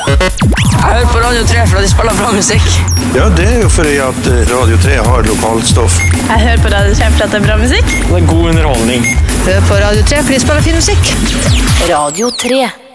Jeg hører på Radio 3 fordi de spiller bra musikk. Ja, det jo fordi at Radio 3 har lokalt stoff. Jeg hører på Radio 3 fordi det bra musikk. Det god underholdning. Hør på Radio 3 fordi de spiller fin musikk. Radio 3.